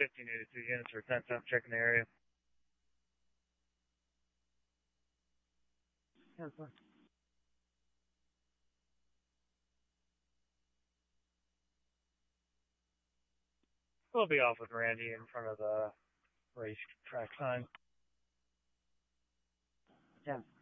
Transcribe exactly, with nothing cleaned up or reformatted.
fifteen eighty-two units for ten time checking the area. Yes, sir. We'll be off with Randy in front of the racetrack sign. ten.